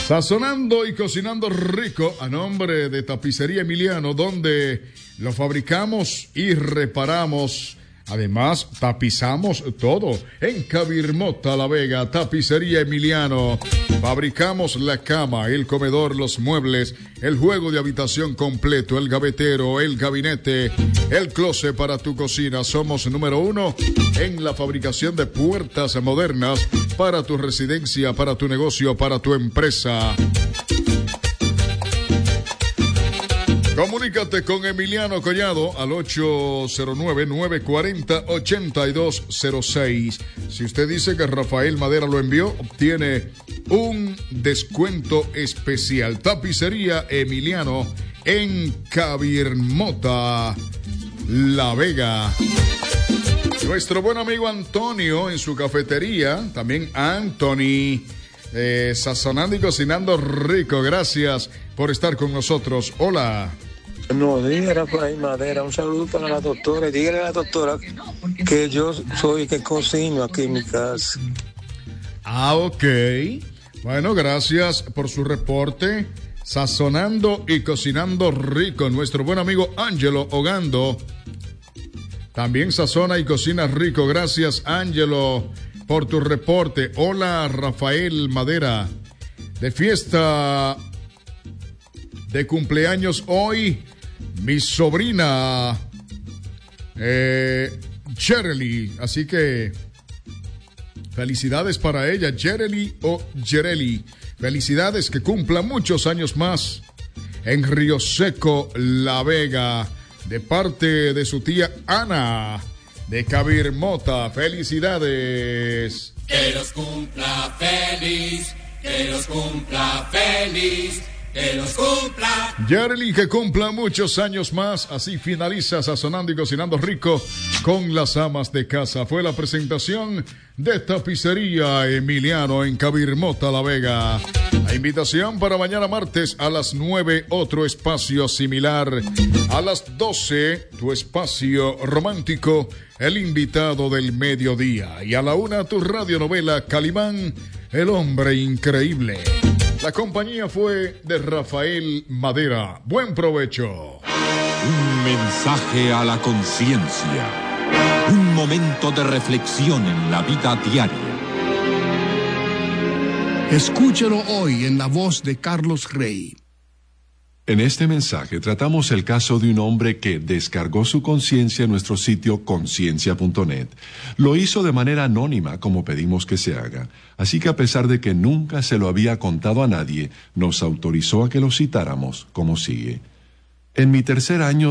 Sazonando y cocinando rico a nombre de Tapicería Emiliano, donde lo fabricamos y reparamos. Además, tapizamos todo. En Cabirmota, La Vega, Tapicería Emiliano. Fabricamos la cama, el comedor, los muebles, el juego de habitación completo, el gavetero, el gabinete, el closet para tu cocina. Somos número 1 en la fabricación de puertas modernas para tu residencia, para tu negocio, para tu empresa. Comunícate con Emiliano Collado al 809-940-8206. Si usted dice que Rafael Madera lo envió, obtiene un descuento especial. Tapicería Emiliano en Cabirmota, La Vega. Nuestro buen amigo Antonio en su cafetería, también Anthony, sazonando y cocinando rico. Gracias por estar con nosotros. Hola. Buenos días, Rafael Madera. Un saludo para la doctora. Dígale a la doctora que yo soy el que cocino aquí en mi casa. Ok. Bueno, gracias por su reporte. Sazonando y cocinando rico. Nuestro buen amigo Ángelo Ogando también sazona y cocina rico. Gracias, Ángelo, por tu reporte. Hola, Rafael Madera. De fiesta de cumpleaños hoy, mi sobrina Jerely. Así que felicidades para ella, Jerely o Jerely. Felicidades, que cumpla muchos años más en Río Seco, La Vega, de parte de su tía Ana de Cabirmota. Felicidades. Que los cumpla feliz, que los cumpla feliz, que los cumpla. Yareli, que cumpla muchos años más. Así finaliza Sazonando y Cocinando Rico con las amas de casa. Fue la presentación de Tapicería Emiliano en Cabirmota, La Vega. La invitación para mañana martes a las 9, otro espacio similar. A las 12, tu espacio romántico, el invitado del mediodía. Y a la 1, tu radionovela Calimán, el hombre increíble. La compañía fue de Rafael Madera. Buen provecho. Un mensaje a la conciencia. Un momento de reflexión en la vida diaria. Escúchelo hoy en la voz de Carlos Rey. En este mensaje tratamos el caso de un hombre que descargó su conciencia en nuestro sitio conciencia.net. Lo hizo de manera anónima, como pedimos que se haga. Así que a pesar de que nunca se lo había contado a nadie, nos autorizó a que lo citáramos como sigue. En mi tercer año